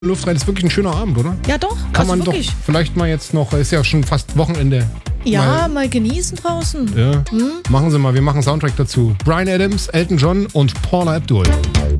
Luft rein. Das ist wirklich ein schöner Abend, oder? Ja doch, Kann also man wirklich. doch vielleicht mal jetzt noch, ist ja schon fast Wochenende. Ja, mal genießen draußen. Ja. Machen Sie mal, wir machen Soundtrack dazu. Bryan Adams, Elton John und Paula Abdul.